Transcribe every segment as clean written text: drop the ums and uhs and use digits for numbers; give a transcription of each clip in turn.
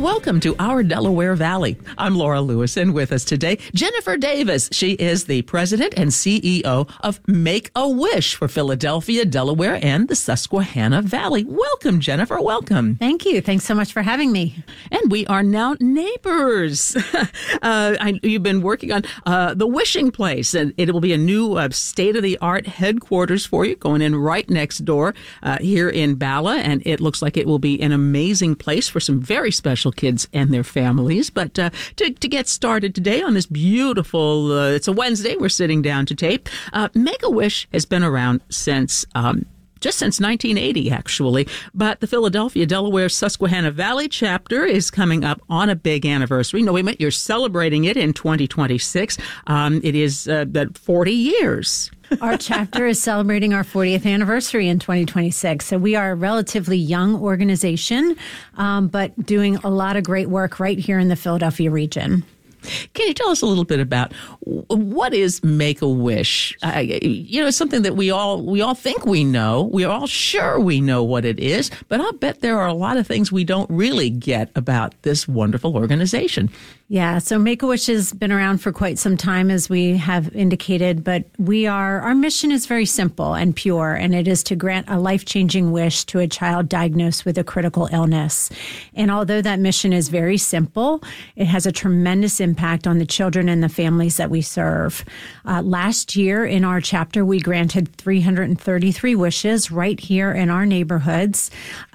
Welcome to our Delaware Valley. I'm Laura Lewis, and with us today, Jennifer Davis. She is the president and CEO of Make-A-Wish for Philadelphia, Delaware, and the Susquehanna Valley. Welcome, Jennifer. Welcome. Thank you. Thanks so much for having me. And we are now neighbors. You've been working on the Wishing Place, and it will be a new state-of-the-art headquarters for you, going in right next door here in Bala, and it looks like it will be an amazing place for some very special kids and their families. But to get started today on this beautiful, it's a Wednesday, we're sitting down to tape. Make-A-Wish has been around since just since 1980, actually. But the Philadelphia, Delaware, Susquehanna Valley chapter is coming up on a big anniversary. No, wait a minute, you're celebrating it in 2026. It is 40 years. Our chapter is celebrating our 40th anniversary in 2026. So we are a relatively young organization, but doing a lot of great work right here in the Philadelphia region. Can you tell us a little bit about what is Make-A-Wish? It's something that we all think we know. We are all sure we know what it is, but I'll bet there are a lot of things we don't really get about this wonderful organization. Yeah, so Make-A-Wish has been around for quite some time, as we have indicated, but our mission is very simple and pure, and it is to grant a life-changing wish to a child diagnosed with a critical illness. And although that mission is very simple, it has a tremendous impact on the children and the families that we serve. Last year in our chapter, we granted 333 wishes right here in our neighborhoods,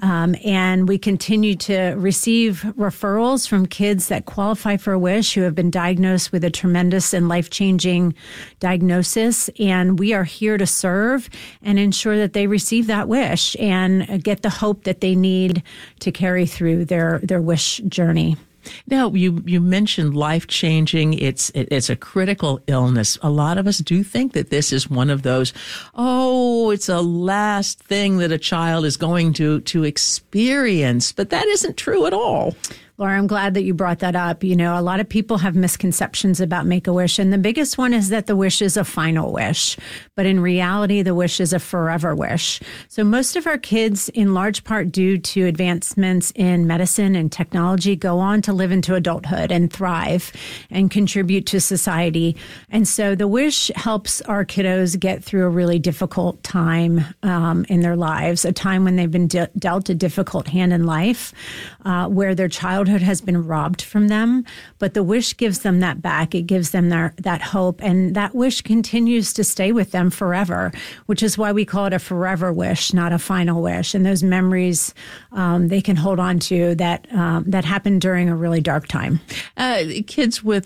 and we continue to receive referrals from kids that qualify for a wish who have been diagnosed with a tremendous and life-changing diagnosis. And we are here to serve and ensure that they receive that wish and get the hope that they need to carry through their wish journey. Now, you mentioned life-changing. It's a critical illness. A lot of us do think that this is one of those, it's a last thing that a child is going to experience. But that isn't true at all. Laura, I'm glad that you brought that up. You know, a lot of people have misconceptions about Make-A-Wish, and the biggest one is that the wish is a final wish. But in reality, the wish is a forever wish. So most of our kids, in large part due to advancements in medicine and technology, go on to live into adulthood and thrive and contribute to society. And so the wish helps our kiddos get through a really difficult time in their lives, a time when they've been dealt a difficult hand in life, where their childhood has been robbed from them, but the wish gives them that back. It gives them that hope, and that wish continues to stay with them forever, which is why we call it a forever wish, not a final wish. And those memories they can hold on to that happened during a really dark time. Kids with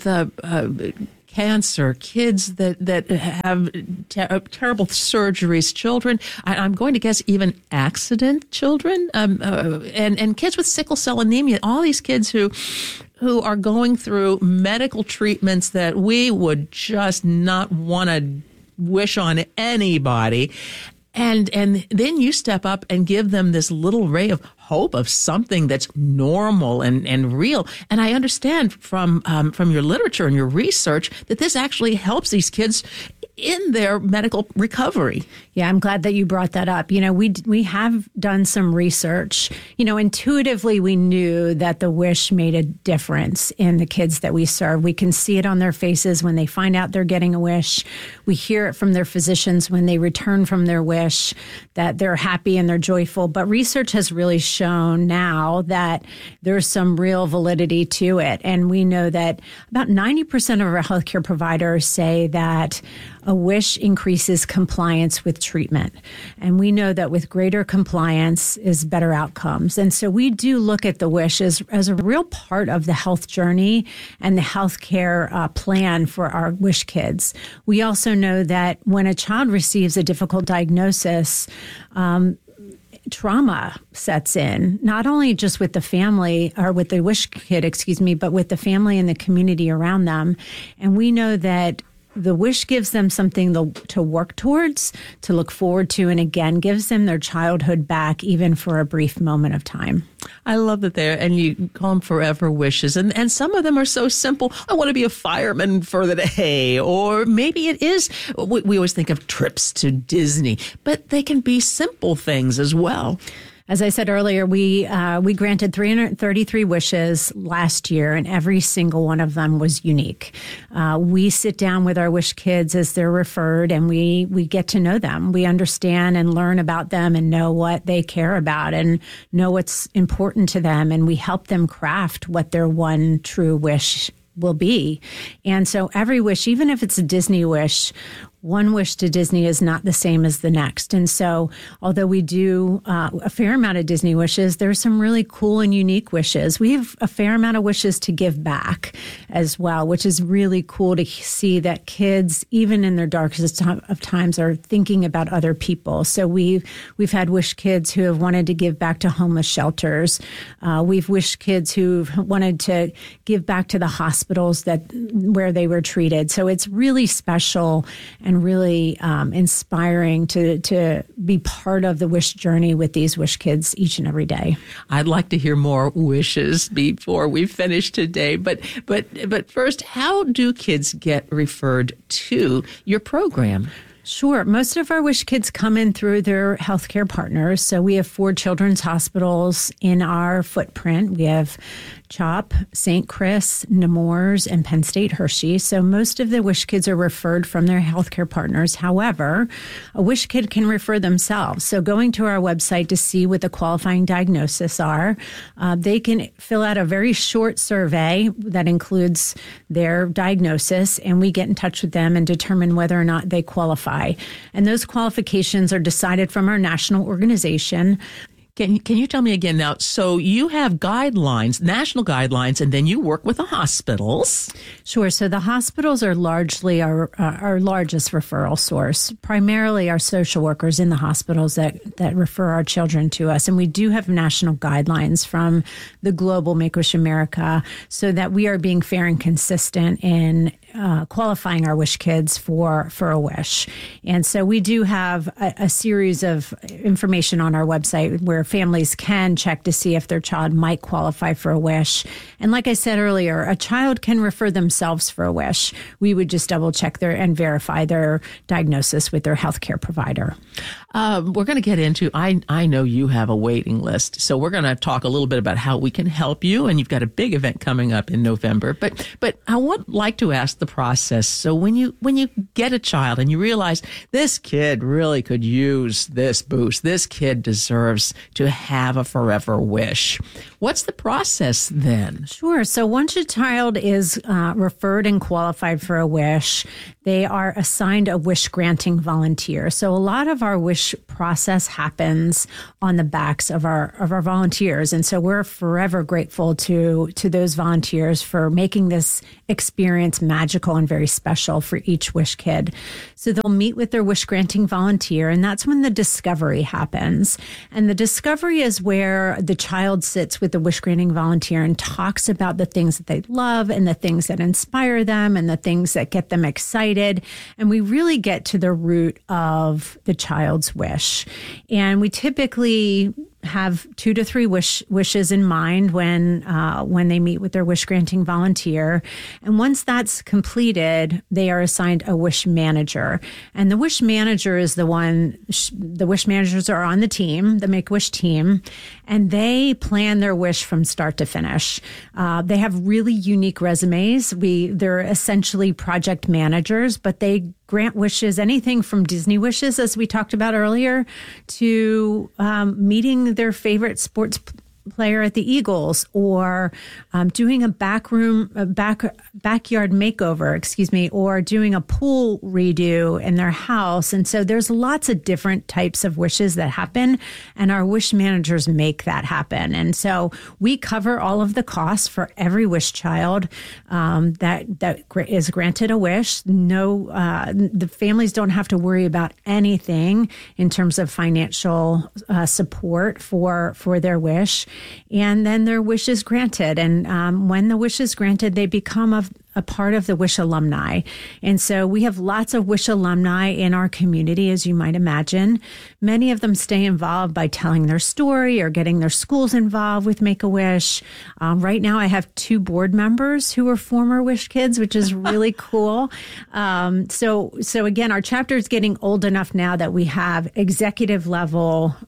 cancer, kids that have terrible surgeries, children, I'm going to guess even accident children, and kids with sickle cell anemia, all these kids who are going through medical treatments that we would just not want to wish on anybody. And then you step up and give them this little ray of hope of something that's normal and real. And I understand from your literature and your research that this actually helps these kids in their medical recovery. Yeah, I'm glad that you brought that up. You know, we have done some research. You know, intuitively, we knew that the wish made a difference in the kids that we serve. We can see it on their faces when they find out they're getting a wish. We hear it from their physicians when they return from their wish, that they're happy and they're joyful. But research has really shown now that there's some real validity to it. And we know that about 90% of our healthcare providers say that a wish increases compliance with treatment. And we know that with greater compliance is better outcomes. And so we do look at the wish as a real part of the health journey and the healthcare plan for our wish kids. We also know that when a child receives a difficult diagnosis, trauma sets in, not only just with the family or with the wish kid, but with the family and the community around them. And we know that the wish gives them something to work towards, to look forward to, and again, gives them their childhood back, even for a brief moment of time. I love that and you call them forever wishes. And some of them are so simple. I want to be a fireman for the day. Or maybe it is, we always think of trips to Disney, but they can be simple things as well. As I said earlier, we granted 333 wishes last year, and every single one of them was unique. We sit down with our wish kids as they're referred, and we get to know them. We understand and learn about them and know what they care about and know what's important to them, and we help them craft what their one true wish will be. And so every wish, even if it's a Disney wish, one wish to Disney is not the same as the next. And so although we do a fair amount of Disney wishes, there's some really cool and unique wishes. We have a fair amount of wishes to give back as well, which is really cool to see that kids, even in their darkest of times, are thinking about other people. So we've had wish kids who have wanted to give back to homeless shelters. We've wished kids who've wanted to give back to the hospitals where they were treated. So it's really special and really inspiring to be part of the wish journey with these wish kids each and every day. I'd like to hear more wishes before we finish today, but first, how do kids get referred to your program? Sure. Most of our wish kids come in through their healthcare partners. So we have 4 children's hospitals in our footprint. We have CHOP, St. Chris, Nemours, and Penn State Hershey. So most of the wish kids are referred from their healthcare partners. However, a wish kid can refer themselves. So going to our website to see what the qualifying diagnoses are, they can fill out a very short survey that includes their diagnosis, and we get in touch with them and determine whether or not they qualify. And those qualifications are decided from our national organization. Can you tell me again now? So you have guidelines, national guidelines, and then you work with the hospitals. Sure. So the hospitals are largely our largest referral source, primarily our social workers in the hospitals that refer our children to us. And we do have national guidelines from the global Make-A-Wish America so that we are being fair and consistent in qualifying our wish kids for a wish. And so we do have a series of information on our website where families can check to see if their child might qualify for a wish. And like I said earlier, a child can refer themselves for a wish. We would just double check and verify their diagnosis with their healthcare provider. We're going to get into, I know you have a waiting list, so we're going to talk a little bit about how we can help you, and you've got a big event coming up in November. But I would like to ask the process. So when you get a child and you realize this kid really could use this boost, this kid deserves to have a forever wish, what's the process then? Sure. So once a child is referred and qualified for a wish, they are assigned a wish granting volunteer. So a lot of our wish process happens on the backs of our volunteers. And so we're forever grateful to those volunteers for making this experience magical and very special for each wish kid. So they'll meet with their wish granting volunteer, and that's when the discovery happens. And the discovery is where the child sits with the wish granting volunteer and talks about the things that they love and the things that inspire them and the things that get them excited. And we really get to the root of the child's wish. And we typically have 2 to 3 wishes in mind when they meet with their wish granting volunteer. And once that's completed, they are assigned a wish manager. And the wish manager is the wish managers are on the team, the Make-A-Wish team, and they plan their wish from start to finish. They have really unique resumes. They're essentially project managers, but they grant wishes, anything from Disney wishes, as we talked about earlier, to meeting their favorite sports player at the Eagles, or doing a backyard makeover, or doing a pool redo in their house. And so there's lots of different types of wishes that happen, and our wish managers make that happen. And so we cover all of the costs for every wish child that is granted a wish. No, the families don't have to worry about anything in terms of financial support for their wish. And then their wish is granted. And when the wish is granted, they become a part of the Wish alumni. And so we have lots of Wish alumni in our community, as you might imagine. Many of them stay involved by telling their story or getting their schools involved with Make-A-Wish. Right now, I have 2 board members who are former Wish kids, which is really cool. So again, our chapter is getting old enough now that we have executive level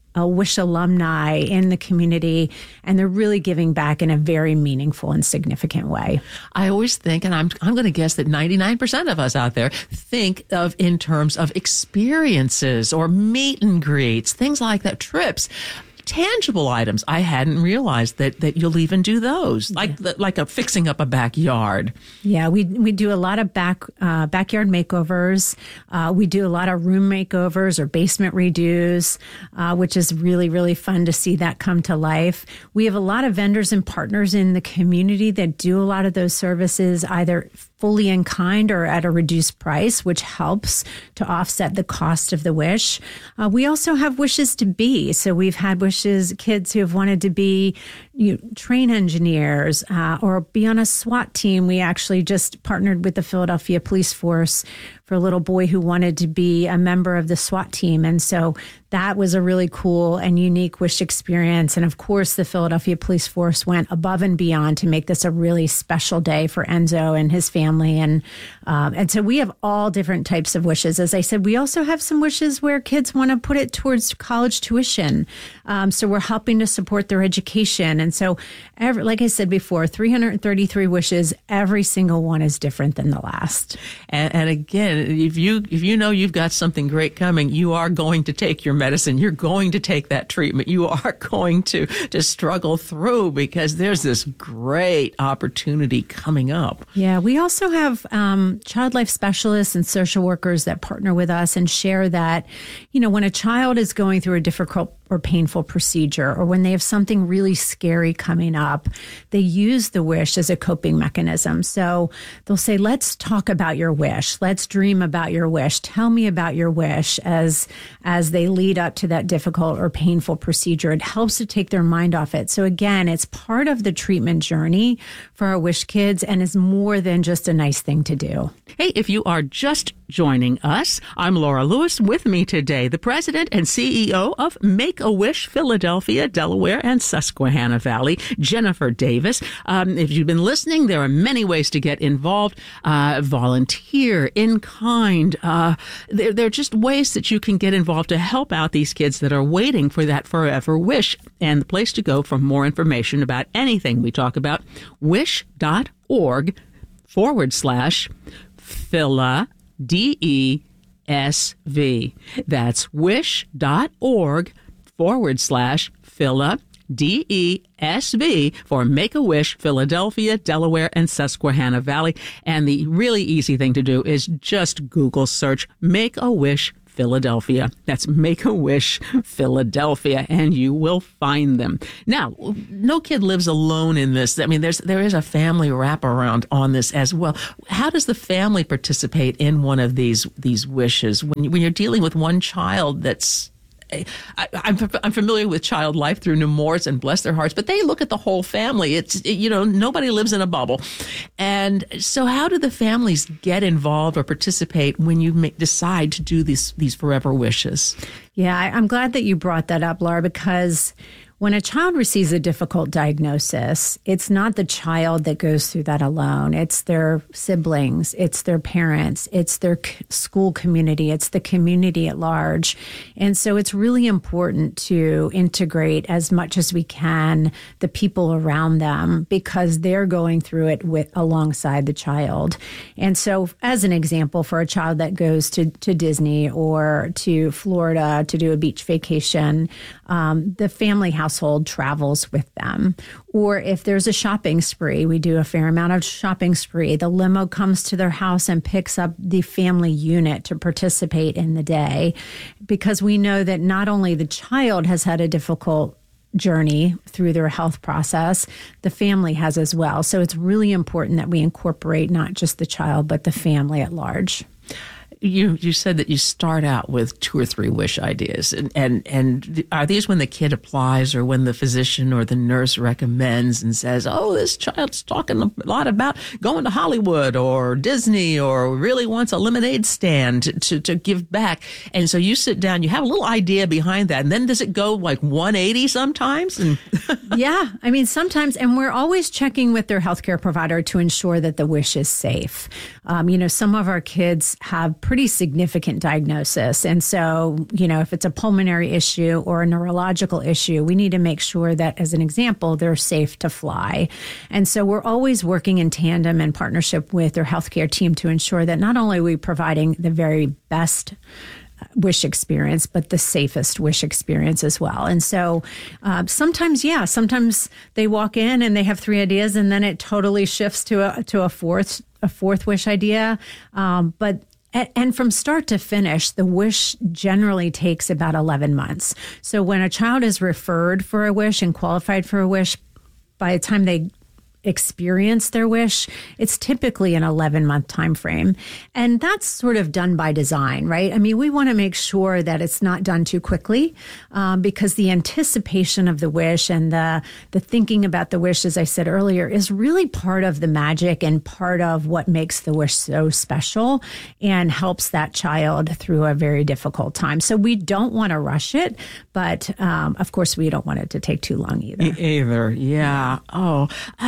Wish alumni in the community, and they're really giving back in a very meaningful and significant way. I always think, and I'm going to guess that 99% of us out there think of in terms of experiences or meet and greets, things like that, trips. Tangible items. I hadn't realized that you'll even do those, like a fixing up a backyard. Yeah, we do a lot of backyard makeovers. We do a lot of room makeovers or basement redos, which is really, really fun to see that come to life. We have a lot of vendors and partners in the community that do a lot of those services, either fully in kind or at a reduced price, which helps to offset the cost of the wish. We also have wishes to be. So we've had kids who have wanted to be train engineers or be on a SWAT team. We actually just partnered with the Philadelphia Police Force for a little boy who wanted to be a member of the SWAT team. And so that was a really cool and unique wish experience. And of course, the Philadelphia Police Force went above and beyond to make this a really special day for Enzo and his family. And so we have all different types of wishes. As I said, we also have some wishes where kids want to put it towards college tuition. So we're helping to support their education. And so, like I said before, 333 wishes, every single one is different than the last. And again, if you know you've got something great coming, you are going to take your medicine. You're going to take that treatment. You are going to struggle through because there's this great opportunity coming up. Yeah, we also have child life specialists and social workers that partner with us and share that, when a child is going through a difficult or painful procedure, or when they have something really scary coming up, they use the wish as a coping mechanism. So they'll say, let's talk about your wish. Let's dream about your wish. Tell me about your wish as they lead up to that difficult or painful procedure. It helps to take their mind off it. So again, it's part of the treatment journey for our wish kids and is more than just a nice thing to do. Hey, if you are just joining us, I'm Laura Lewis. With me today, the president and CEO of Make-A-Wish Philadelphia, Delaware, and Susquehanna Valley, Jennifer Davis. If you've been listening, there are many ways to get involved. Volunteer, in kind. There are just ways that you can get involved to help out these kids that are waiting for that forever wish. And the place to go for more information about anything we talk about, wish.org/Phila, DESV. That's wish.org/Phila, DESV for Make-A-Wish Philadelphia, Delaware, and Susquehanna Valley. And the really easy thing to do is just Google search Make-A-Wish Philadelphia. That's Make-A-Wish Philadelphia, and you will find them. Now, no kid lives alone in this. I mean, there is a family wraparound on this as well. How does the family participate in one of these wishes when you're dealing with one child that's I'm familiar with Child Life through Nemours, and bless their hearts, but they look at the whole family. Nobody lives in a bubble. And so how do the families get involved or participate when you decide to do these forever wishes? Yeah, I'm glad that you brought that up, Laura, because when a child receives a difficult diagnosis, it's not the child that goes through that alone. It's their siblings, it's their parents, it's their school community, it's the community at large. And so it's really important to integrate as much as we can the people around them because they're going through it alongside the child. And so as an example, for a child that goes to Disney or to Florida to do a beach vacation, the family household travels with them. Or if there's a shopping spree, we do a fair amount of shopping spree. The limo comes to their house and picks up the family unit to participate in the day because we know that not only the child has had a difficult journey through their health process, the family has as well. So it's really important that we incorporate not just the child, but the family at large. You said that you start out with 2 or 3 wish ideas, and are these when the kid applies or when the physician or the nurse recommends and says, oh, this child's talking a lot about going to Hollywood or Disney or really wants a lemonade stand to give back, and so you sit down, you have a little idea behind that, and then does it go like 180 sometimes? Yeah, I mean sometimes, and we're always checking with their healthcare provider to ensure that the wish is safe. Some of our kids have pretty significant diagnosis. And so, if it's a pulmonary issue or a neurological issue, we need to make sure that, as an example, they're safe to fly. And so we're always working in tandem and partnership with their healthcare team to ensure that not only are we providing the very best wish experience, but the safest wish experience as well. And so sometimes they walk in and they have 3 ideas, and then it totally shifts to a fourth wish idea. And from start to finish, the wish generally takes about 11 months. So when a child is referred for a wish and qualified for a wish, by the time they experience their wish, it's typically an 11-month time frame. And that's sort of done by design, right? I mean, we want to make sure that it's not done too quickly because the anticipation of the wish and the thinking about the wish, as I said earlier, is really part of the magic and part of what makes the wish so special and helps that child through a very difficult time. So we don't want to rush it, but of course, we don't want it to take too long either. Yeah. Oh,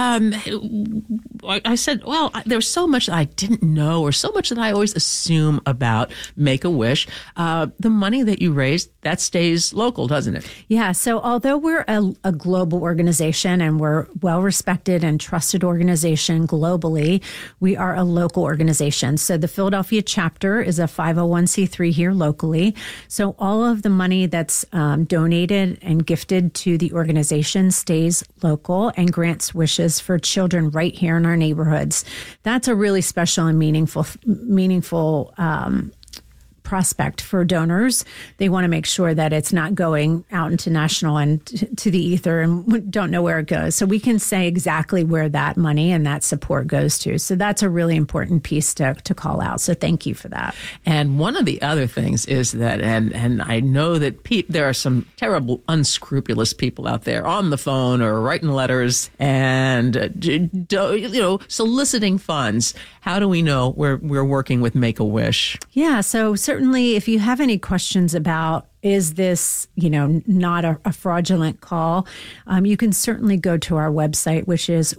I said, well, there's so much that I didn't know or so much that I always assume about Make-A-Wish. The money that you raise, that stays local, doesn't it? Yeah. So although we're a global organization and we're well-respected and trusted organization globally, we are a local organization. So the Philadelphia chapter is a 501c3 here locally. So all of the money that's donated and gifted to the organization stays local and grants wishes for children right here in our neighborhoods. That's a really special and meaningful prospect for donors. They want to make sure that it's not going out into national and to the ether and don't know where it goes. So we can say exactly where that money and that support goes to. So that's a really important piece to call out. So thank you for that. And one of the other things is that, and I know that there are some terrible, unscrupulous people out there on the phone or writing letters and, soliciting funds. How do we know we're working with Make-A-Wish? Yeah, so certainly if you have any questions about is this, not a fraudulent call, you can certainly go to our website, which is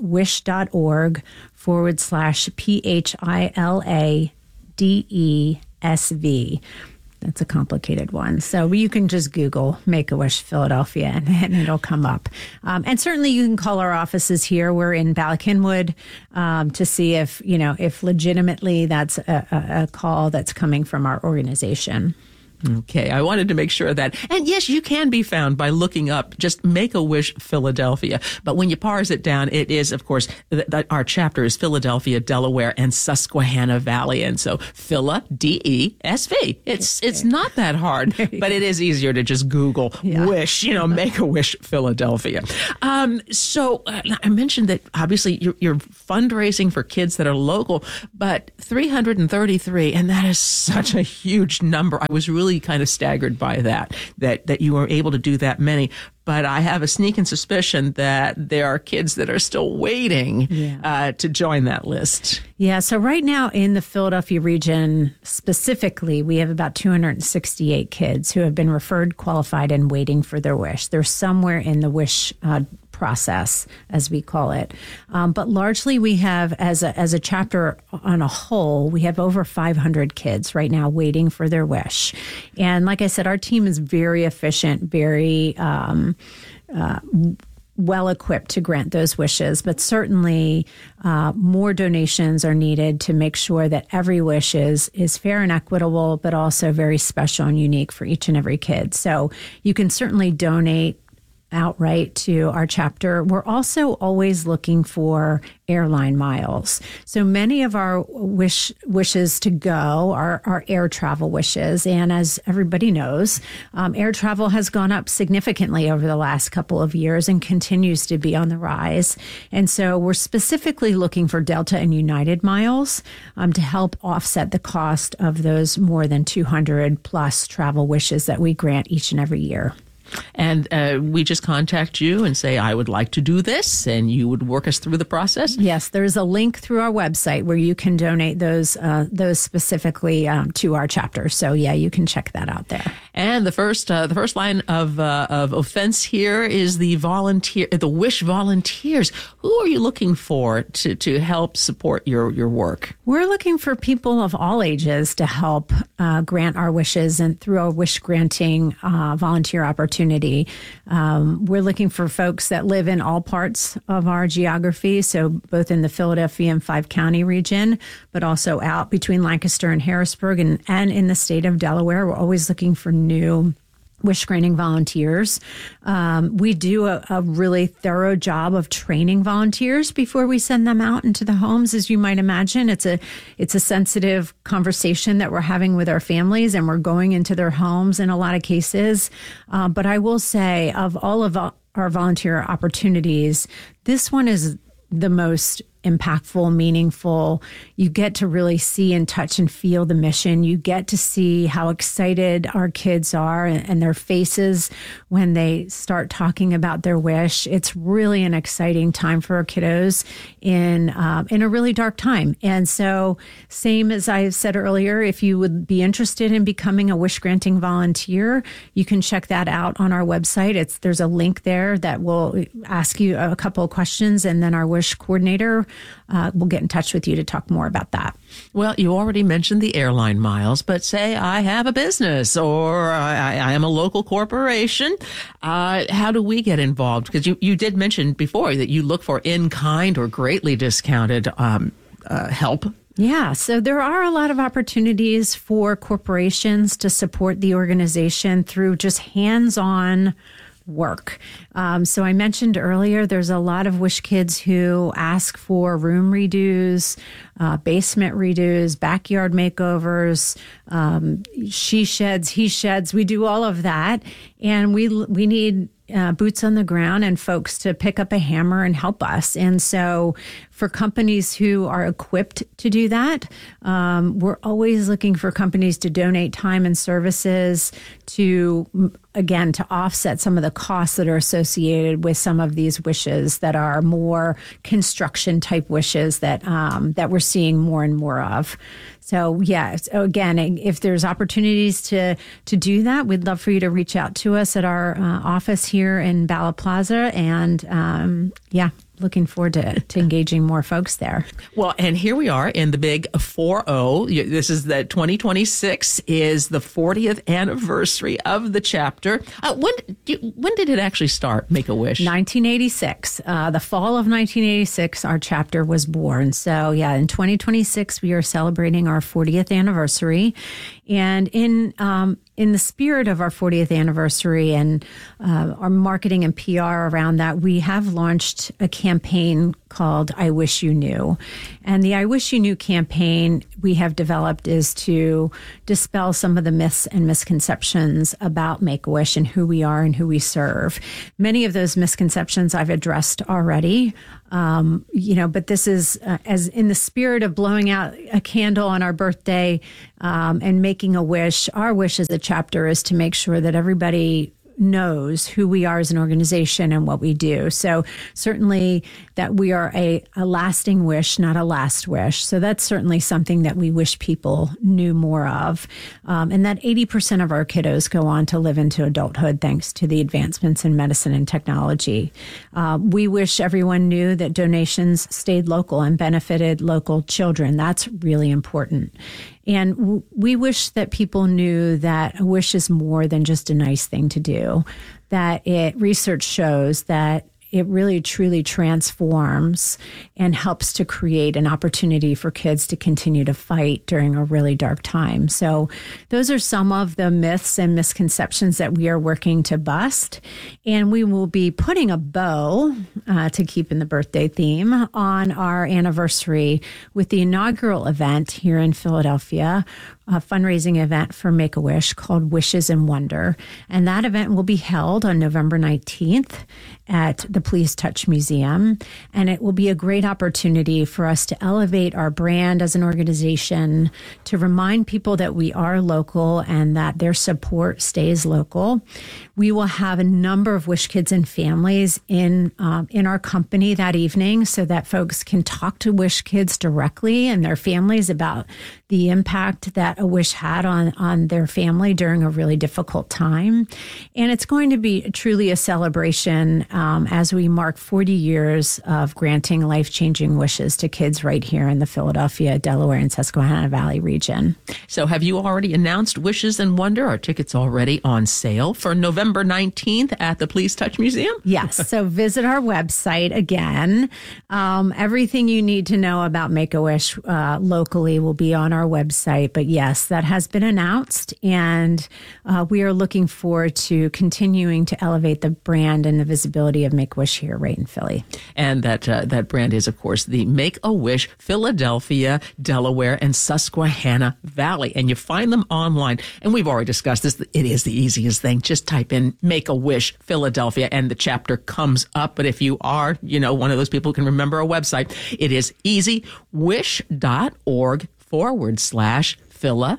wish.org/PHILADESV. That's a complicated one. So you can just Google Make-A-Wish Philadelphia and it'll come up. And certainly you can call our offices here. We're in Ballackinwood to see if legitimately that's a call that's coming from our organization. Okay, I wanted to make sure that, and yes, you can be found by looking up just Make-A-Wish Philadelphia. But when you parse it down, it is, of course, our chapter is Philadelphia, Delaware, and Susquehanna Valley. And so Phila, DESV. It's not that hard, but it is easier to just Google wish, Make-A-Wish Philadelphia. So I mentioned that obviously you're fundraising for kids that are local, but 333, and that is such a huge number. I was really kind of staggered by that you were able to do that many. But I have a sneaking suspicion that there are kids that are still waiting to join that list. Yeah, so right now in the Philadelphia region specifically, we have about 268 kids who have been referred, qualified, and waiting for their wish. They're somewhere in the wish process, as we call it. But largely we have, as a chapter on a whole, we have over 500 kids right now waiting for their wish. And like I said, our team is very efficient, very well equipped to grant those wishes, but certainly more donations are needed to make sure that every wish is fair and equitable, but also very special and unique for each and every kid. So you can certainly donate outright to our chapter. We're also always looking for airline miles. So many of our wishes to go are air travel wishes. And as everybody knows, air travel has gone up significantly over the last couple of years and continues to be on the rise. And so we're specifically looking for Delta and United miles to help offset the cost of those more than 200 plus travel wishes that we grant each and every year. And we just contact you and say, I would like to do this, and you would work us through the process? Yes, there's a link through our website where you can donate those specifically to our chapter. So yeah, you can check that out there. And the first line of offense here is the Wish volunteers. Who are you looking for to help support your work? We're looking for people of all ages to help grant our wishes, and through our wish granting volunteer opportunity. We're looking for folks that live in all parts of our geography, so both in the Philadelphia and 5-county region, but also out between Lancaster and Harrisburg, and in the state of Delaware. We're always looking for new wish granting volunteers. We do a really thorough job of training volunteers before we send them out into the homes. As you might imagine, it's a sensitive conversation that we're having with our families, and we're going into their homes in a lot of cases. But I will say, of all of our volunteer opportunities, this one is the most impactful, meaningful. You get to really see and touch and feel the mission. You get to see how excited our kids are and their faces when they start talking about their wish. It's really an exciting time for our kiddos in a really dark time. And so, same as I said earlier, if you would be interested in becoming a wish granting volunteer, you can check that out on our website. There's a link there that will ask you a couple of questions, and then our wish coordinator we'll get in touch with you to talk more about that. Well, you already mentioned the airline miles, but say I have a business or I am a local corporation. How do we get involved? Because you did mention before that you look for in-kind or greatly discounted help. Yeah, so there are a lot of opportunities for corporations to support the organization through just hands-on work. So I mentioned earlier, there's a lot of Wish kids who ask for room redos, basement redos, backyard makeovers, she sheds, he sheds. We do all of that. And we need boots on the ground and folks to pick up a hammer and help us. And so for companies who are equipped to do that, we're always looking for companies to donate time and services to offset some of the costs that are associated with some of these wishes that are more construction type wishes that we're seeing more and more of. So yeah, again, if there's opportunities to do that, we'd love for you to reach out to us at our office here in Bala Plaza, and looking forward to engaging more folks there. Well, and here we are in the big 4-0. This is the 2026 is the 40th anniversary of the chapter. When did it actually start, Make-A-Wish? 1986. The fall of 1986, our chapter was born. So yeah, in 2026, we are celebrating our 40th anniversary. And in the spirit of our 40th anniversary and our marketing and PR around that, we have launched a campaign called I Wish You Knew. And the I Wish You Knew campaign we have developed is to dispel some of the myths and misconceptions about Make-A-Wish and who we are and who we serve. Many of those misconceptions I've addressed already. But this is as in the spirit of blowing out a candle on our birthday and making a wish. Our wish as a chapter is to make sure that everybody knows who we are as an organization and what we do. So certainly that we are a lasting wish, not a last wish. So that's certainly something that we wish people knew more of. And that 80% of our kiddos go on to live into adulthood thanks to the advancements in medicine and technology. We wish everyone knew that donations stayed local and benefited local children. That's really important. And we wish that people knew that a wish is more than just a nice thing to do, that research shows that it really truly transforms and helps to create an opportunity for kids to continue to fight during a really dark time. So those are some of the myths and misconceptions that we are working to bust. And we will be putting a bow, to keep in the birthday theme, on our anniversary with the inaugural event here in Philadelphia fundraising event for Make-A-Wish called Wishes and Wonder. And that event will be held on November 19th at the Please Touch Museum. And it will be a great opportunity for us to elevate our brand as an organization, to remind people that we are local and that their support stays local. We will have a number of Wish kids and families in our company that evening so that folks can talk to Wish kids directly and their families about the impact that a Wish had on their family during a really difficult time. And it's going to be truly a celebration as we mark 40 years of granting life-changing wishes to kids right here in the Philadelphia, Delaware, and Susquehanna Valley region. So have you already announced Wishes and Wonder? Are tickets already on sale for November 19th at the Please Touch Museum? Yes. So visit our website again. Everything you need to know about Make-A-Wish locally will be on our website. But yes, that has been announced, and we are looking forward to continuing to elevate the brand and the visibility of Make-A-Wish here right in Philly. And that brand is, of course, the Make-A-Wish Philadelphia, Delaware, and Susquehanna Valley. And you find them online. And we've already discussed this. It is the easiest thing. Just type in Make-A-Wish Philadelphia and the chapter comes up. But if you are, one of those people who can remember a website, it is easy. wish.org/Phila,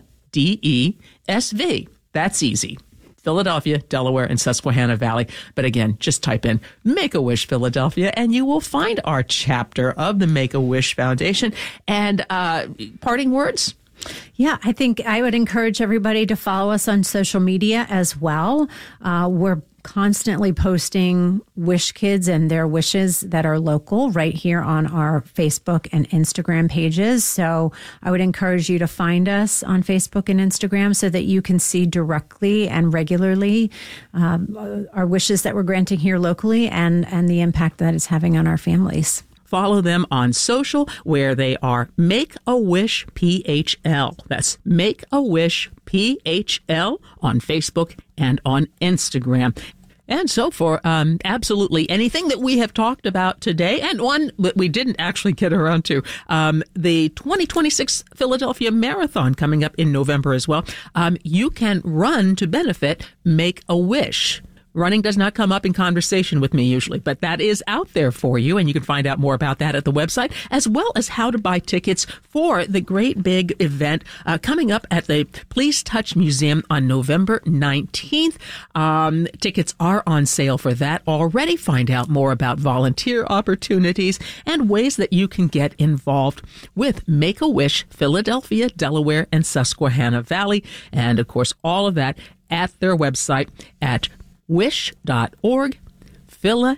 DESV. That's easy. Philadelphia, Delaware, and Susquehanna Valley. But again, just type in Make-A-Wish Philadelphia and you will find our chapter of the Make-A-Wish Foundation. And parting words? Yeah, I think I would encourage everybody to follow us on social media as well. We're constantly posting Wish kids and their wishes that are local right here on our Facebook and Instagram pages. So I would encourage you to find us on Facebook and Instagram so that you can see directly and regularly our wishes that we're granting here locally and the impact that it's having on our families. Follow them on social where they are Make-A-Wish PHL. That's Make-A-Wish PHL on Facebook and on Instagram. And so for absolutely anything that we have talked about today, and one that we didn't actually get around to, the 2026 Philadelphia Marathon coming up in November as well, you can run to benefit Make-A-Wish. Running does not come up in conversation with me usually, but that is out there for you, and you can find out more about that at the website, as well as how to buy tickets for the great big event coming up at the Please Touch Museum on November 19th. Tickets are on sale for that already. Find out more about volunteer opportunities and ways that you can get involved with Make-A-Wish Philadelphia, Delaware, and Susquehanna Valley. And of course, all of that at their website at wish.org, Phila,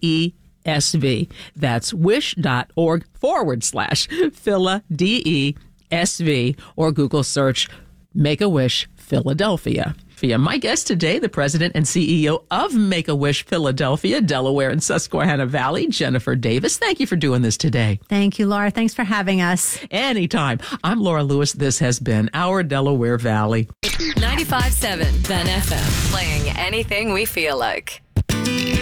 DESV. That's wish.org/Phila, DESV, or Google search Make-A-Wish Philadelphia. My guest today, the president and CEO of Make-A-Wish Philadelphia, Delaware, and Susquehanna Valley, Jennifer Davis. Thank you for doing this today. Thank you, Laura. Thanks for having us. Anytime. I'm Laura Lewis. This has been Our Delaware Valley. 95.7 Then FM. Playing anything we feel like.